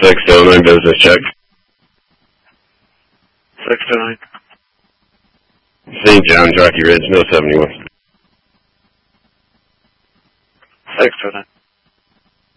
609 business check. 629. St. John's, Rocky Ridge, no 71. 629.